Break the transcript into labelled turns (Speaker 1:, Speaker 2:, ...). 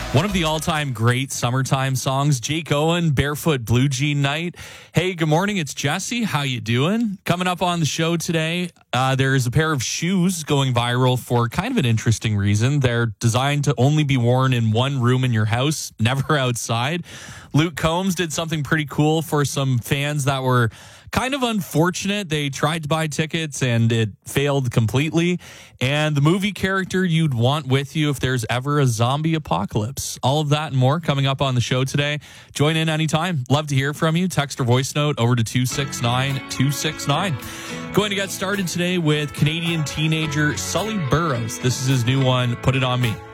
Speaker 1: One of the all-time great summertime songs, Jake Owen, Barefoot Blue Jean Night. Hey, good morning. It's Jesse. How you doing? Coming up on the show today, there's a pair of shoes going viral for kind of an interesting reason. They're designed to only be worn in one room in your house, never outside. Luke Combs did something pretty cool for some fans that were kind of unfortunate. They tried to buy tickets and it failed completely. And the movie character you'd want with you if there's ever a zombie apocalypse. All of that and more coming up on the show today. Join in anytime. Love to hear from you. Text or voice note over to 269-269. Going to get started today with Canadian teenager Sully Burrows. This is his new one, Put It On Me.